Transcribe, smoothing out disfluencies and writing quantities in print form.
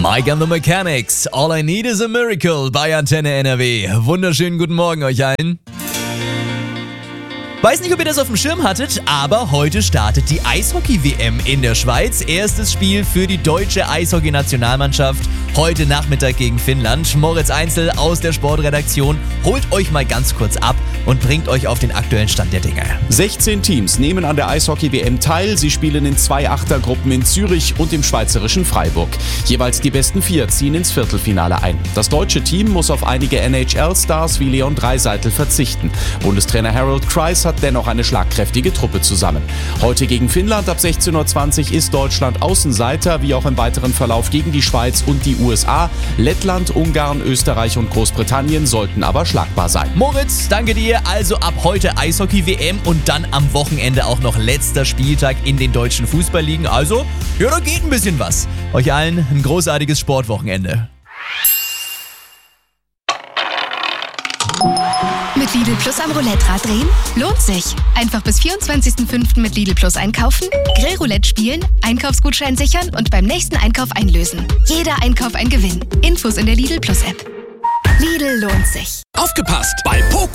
Mike and the Mechanics, All I Need is a Miracle bei Antenne NRW. Wunderschönen guten Morgen euch allen. Weiß nicht, ob ihr das auf dem Schirm hattet, aber heute startet die Eishockey-WM in der Schweiz. Erstes Spiel für die deutsche Eishockey-Nationalmannschaft. Heute Nachmittag gegen Finnland. Moritz Einzel aus der Sportredaktion holt euch mal ganz kurz ab und bringt euch auf den aktuellen Stand der Dinge. 16 Teams nehmen an der Eishockey-WM teil. Sie spielen in 2 Achtergruppen in Zürich und im schweizerischen Freiburg. Jeweils die besten 4 ziehen ins Viertelfinale ein. Das deutsche Team muss auf einige NHL-Stars wie Leon Draisaitl verzichten. Bundestrainer Harold Kreis hat dennoch eine schlagkräftige Truppe zusammen. Heute gegen Finnland ab 16:20 Uhr ist Deutschland Außenseiter, wie auch im weiteren Verlauf gegen die Schweiz und die USA. Lettland, Ungarn, Österreich und Großbritannien sollten aber schlagbar sein. Moritz, danke dir. Also ab heute Eishockey-WM und dann am Wochenende auch noch letzter Spieltag in den deutschen Fußballligen. Also, ja, da geht ein bisschen was. Euch allen ein großartiges Sportwochenende. Mit Lidl Plus am Roulette-Rad drehen? Lohnt sich. Einfach bis 24.05. mit Lidl Plus einkaufen, Grillroulette spielen, Einkaufsgutschein sichern und beim nächsten Einkauf einlösen. Jeder Einkauf ein Gewinn. Infos in der Lidl Plus App. Lidl lohnt sich. Aufgepasst! Bei Poco